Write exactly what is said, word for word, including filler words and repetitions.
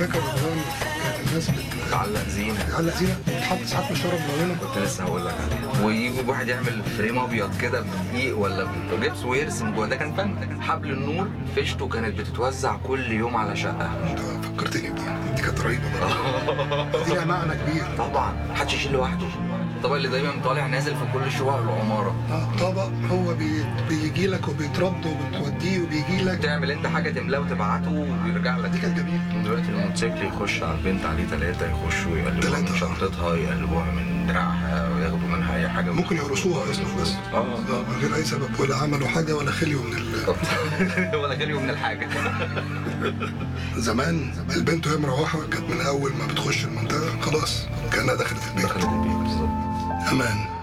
فاكر رمضان كانت الناس بتعلق زينه بتعلق زينه بتحط ساعات مشوره ملونه، كنت لسه هقول لك عليها. ويجي واحد يعمل فريم ابيض كده بدقيق ولا بجبس ويرسم جوه، ده كان فن. حبل النور فيشته كانت بتتوزع كل يوم على شقه. انت فكرتني بدي، دي كانت رهيبه برضه. دي لها معنى كبير طبعا، محدش يشيل لوحده. الطبق اللي دايما طالع نازل في كل شقق العماره. اه طبق هو بي... بيجي لك وبيترد وبتوديه وبيجي لك، تعمل انت حاجه تملاه وتبعته ويرجع لك. دي كانت جميله. دلوقتي الموتوسيكل يخش على البنت عليه ثلاثه، يخشوا يقلبوها من شنطتها، يقلبوها من دراعها، وياخدوا منها اي حاجه. ممكن يقرصوها اصلا بس اه من غير اي سبب، ولا عملوا حاجه ولا خليوا من ال ولا خليوا من الحاجه. زمان البنت وهي مروحه كانت من اول ما بتخش المنطقه خلاص كانها دخلت البيت. دخلت البيت بالظبط. امان.